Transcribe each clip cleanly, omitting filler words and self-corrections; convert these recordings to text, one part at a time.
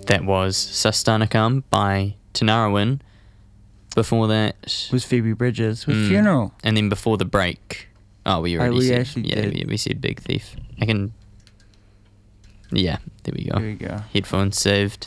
That was Sastanakam by Tanarawan. Before that was Phoebe Bridgers with Funeral. And then before the break, we said. Did. Yeah, we said Big Thief. I can. Yeah, there we go. There we go. Headphones saved.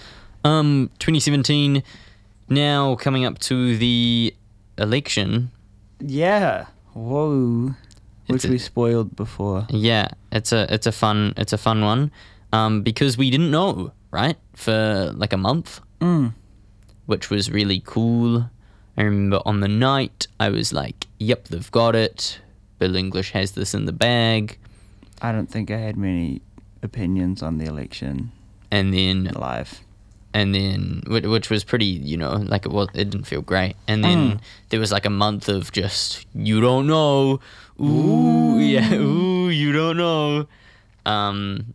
2017. Now coming up to the election. Yeah. Whoa. Which we spoiled before. Yeah, it's a fun one. Because we didn't know, right, for like a month. Which was really cool. I remember on the night, I was like, yep, they've got it. Bill English has this in the bag. I don't think I had many opinions on the election. And then... live. And then, which was pretty, like it didn't feel great. And then there was like a month of just, you don't know. Ooh, yeah, ooh, you don't know. And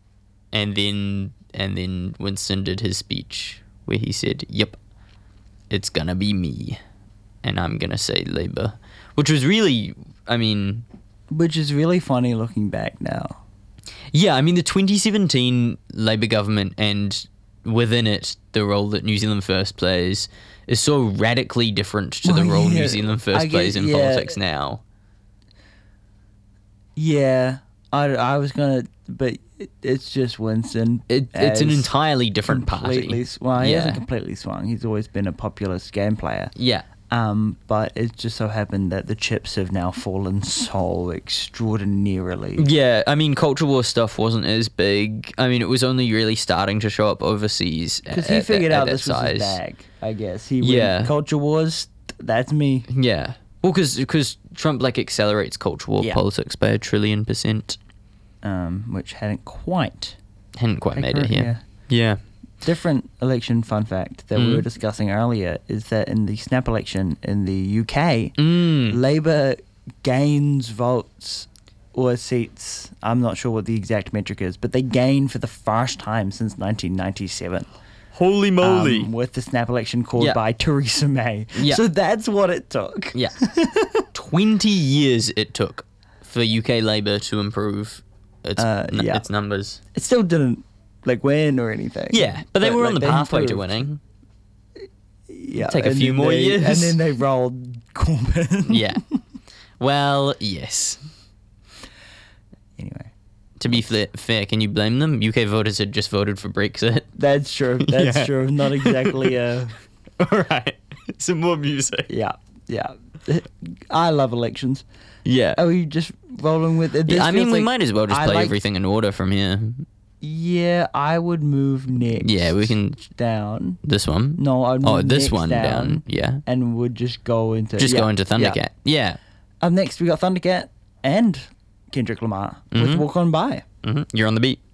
then Winston did his speech where he said, yep, it's gonna be me, and I'm gonna say Labour, which was really, which is really funny looking back now. Yeah, the 2017 Labour government and within it the role that New Zealand First plays is so radically different to the role New Zealand First plays in politics now. Yeah, I was gonna, but it's just Winston. It's an entirely different party. He hasn't completely swung. He's always been a populist game player. Yeah. But it just so happened that the chips have now fallen so extraordinarily. Yeah, Culture War stuff wasn't as big. It was only really starting to show up overseas. Because he figured out this size. was his bag, I guess. He went, Culture Wars, that's me. Yeah. Well, because Trump accelerates culture war politics by 1 trillion %. Which hadn't quite made it here. Yeah. Different election fun fact that we were discussing earlier is that in the snap election in the UK, Labour gains votes or seats. I'm not sure what the exact metric is, but they gain for the first time since 1997. Holy moly. With the snap election called by Theresa May. Yeah. So that's what it took. Yeah. 20 years it took for UK Labour to improve its numbers. It still didn't win or anything. Yeah, but they were on the pathway to winning. Yeah. Take a few more years. And then they rolled Corbyn. Yeah. Well, yes. Anyway. To be fair, can you blame them? UK voters had just voted for Brexit. That's true. That's true. Not exactly a... All right. Some more music. Yeah. Yeah. I love elections. Yeah. Are we just rolling with it? Yeah, we might as well just play everything in order from here. Yeah, I would move next. Yeah, we can... Down. This one? No, I'd move this next one down. Yeah. And would just go into... go into Thundercat. Yeah. Up next, we got Thundercat and Kendrick Lamar with Walk On By. You're on the beat.